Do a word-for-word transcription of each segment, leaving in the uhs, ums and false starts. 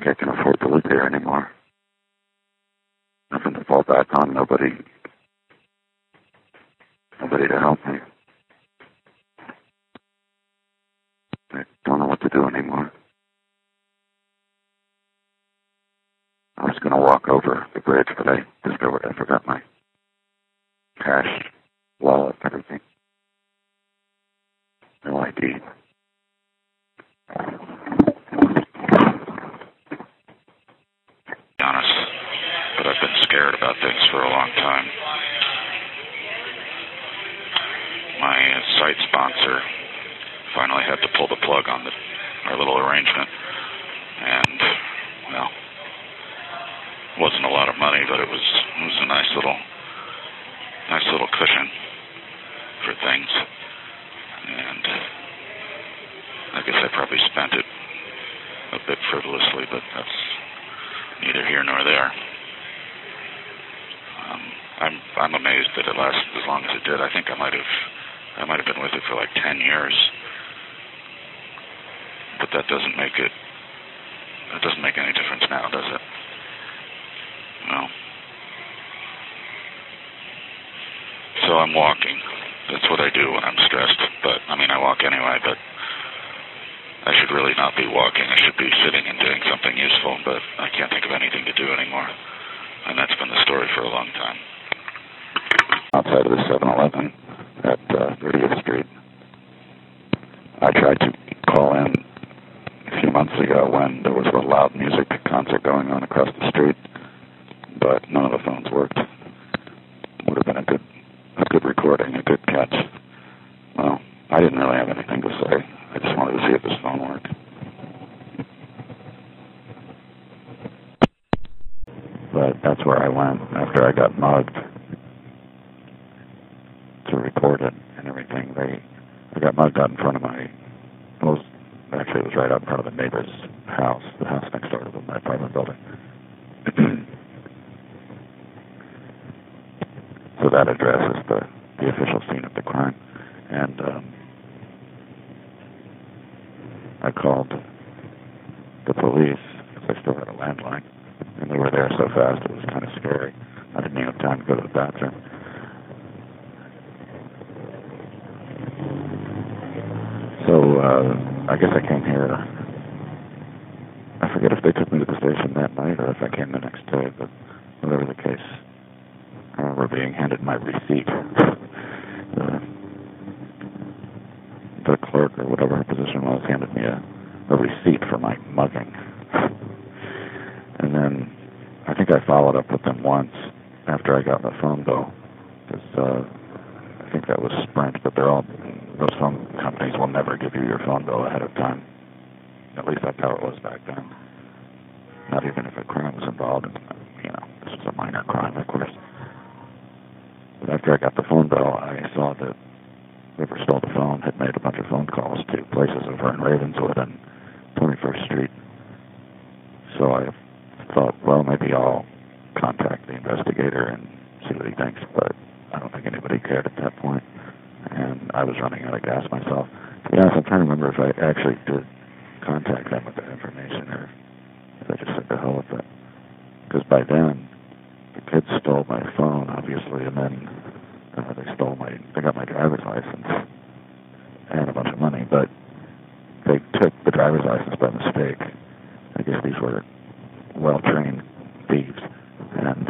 like I can afford to live here anymore. Nothing to fall back on, nobody, nobody to help me. I don't know what to do anymore. I was going to walk over the bridge, but I discovered I forgot my cash, wallet, everything. No I D. Honest, but I've been scared about things for a long time. My uh, site sponsor finally had to pull the plug on the, our little arrangement, and, well, it wasn't a lot of money, but it was it was a nice little nice little cushion for things, and I guess I probably spent it a bit frivolously, but that's neither here nor there. Um, I'm I'm amazed that it lasted as long as it did. I think I might have I might have been with it for like ten years, but that doesn't make it that doesn't make any difference now, does it? No. So I'm walking. That's what I do when I'm stressed. But I mean, I walk anyway. But I should really not be walking. I should be sitting and doing something useful, but I can't think of anything to do anymore. And that's been the story for a long time. Outside of the seven eleven at uh, thirtieth Street, I tried to call in a few months ago when there was a loud music concert going on across the street, but none of the phones worked. Would have been a good, a good recording, a good catch. Well, I didn't really have anything to say. I just wanted to see if this phone worked. But that's where I went after I got mugged to record it and everything. They, I got mugged out in front of my, it was, actually it was right out in front of the neighbor's house, the house next door to my apartment building. So that address is the, the official scene of the crime. And um, I called the police, because I still had a landline, and they were there so fast it was kind of scary. I didn't even have time to go to the bathroom. So uh, I guess I came here. I forget if they took me to the station that night or if I came the next day, but whatever the case, I remember being handed my receipt. the, the clerk or whatever her position was handed me a, a receipt for my mugging. And then I think I followed up with them once after I got the phone bill, because uh, I think that was Sprint, but they're all, those phone companies will never give you your phone bill ahead of time. At least that's how it was back then. Not even if a crime was involved, and, you know, this was a minor crime, of course. But after I got the phone bill, I saw that whoever stole the phone had made a bunch of phone calls to places over in Ravenswood and twenty-first Street. So I thought, well, maybe I'll contact the investigator and see what he thinks, but I don't think anybody cared at that point, and I was running out of gas myself. To be honest, I'm trying to remember if I actually did contact them with that information or if I just said the hell with it. Because by then, the kids stole my phone, obviously, and then uh, they stole my, they got my driver's license and a bunch of money, but they took the driver's license by mistake. I guess these were well-trained thieves, and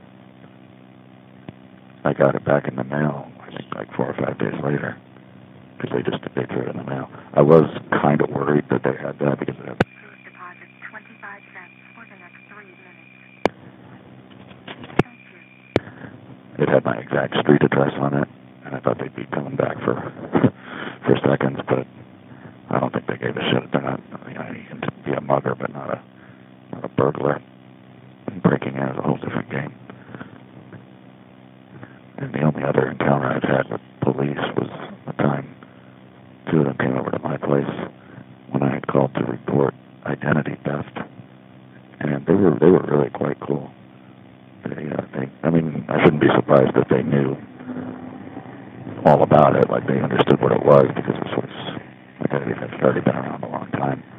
I got it back in the mail, I think like four or five days later, because they just they threw it in the mail. I was kind of worried that they had that because it had deposit twenty-five cents for the next three minutes. Thank you. It had my exact street address on it, and I thought they'd be coming back for for seconds, but I don't think they gave a shit. They're not, you know, you can be a mugger, but not a not a burglar. Breaking in is a whole different game. And the only other encounter I've had with police was the time two of them came over to my place when I had called to report identity theft, and they were they were really quite cool. They, uh, they, I mean, I shouldn't be surprised that they knew all about it, like they understood what it was, because it was like it had already been around a long time.